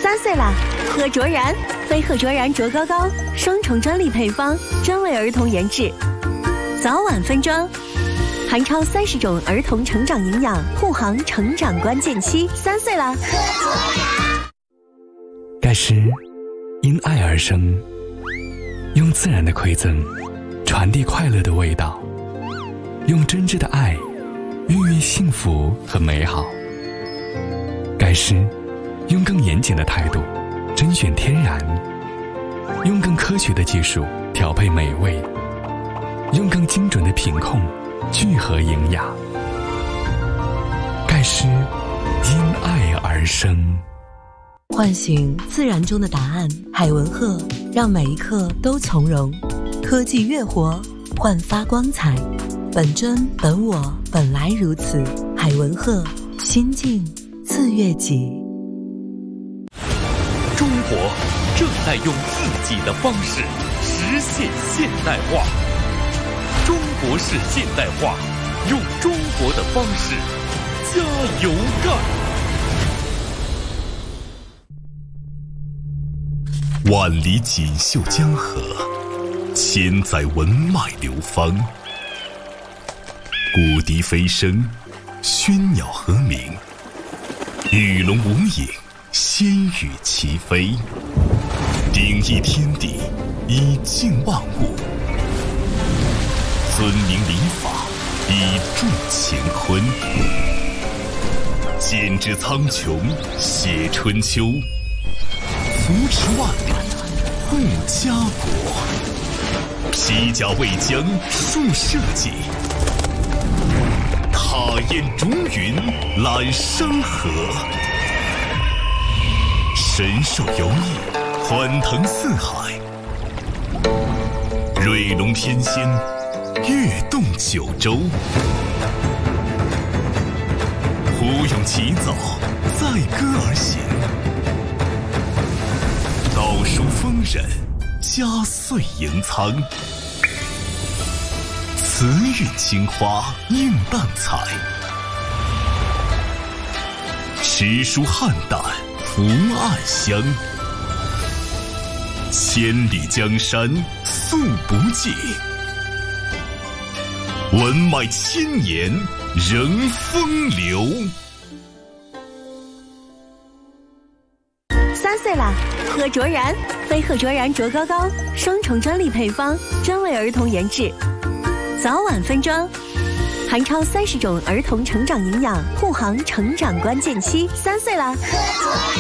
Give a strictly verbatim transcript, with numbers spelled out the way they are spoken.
三岁啦，喝卓然，飞鹤卓然卓高高，双重专利配方，专为儿童研制，早晚分装，含超三十种儿童成长营养，护航成长关键期。三岁啦，喝卓然。 盖诗因爱而生，用自然的馈赠传递快乐的味道，用真挚的爱孕育幸福和美好。盖诗用更严谨的态度甄选天然，用更科学的技术调配美味，用更精准的品控聚合营养。盖诗因爱而生， 唤醒自然中的答案。海文鹤让每一刻都从容，科技越活，焕发光彩。本真本我，本来如此。海文鹤，心境自悦己。 中国正在用自己的方式实现现代化。中国式现代化，用中国的方式加油干！万里锦绣江河，千载文脉流芳。古笛飞声，喧鸟和鸣，鱼龙无影，仙羽齐飞。鼎益天地，以静万物；尊明礼法，以助乾坤。剪纸苍穹，写春秋；扶持万里，护家国。披甲为疆，树社稷；踏雁逐云，揽山河。神兽游弋，欢腾四海；瑞龙天仙，跃动九州。胡勇起早，载歌而行；道书丰稔，家岁盈仓。慈韵青花，映淡彩；诗书汉淡，福暗香。千里江山素不尽，文脉千年仍风流。 三岁啦，喝卓然，飞鹤卓然卓高高，双重专利配方，专为儿童研制，早晚分装，含超三十种儿童成长营养，护航成长关键期。三岁啦，喝卓然。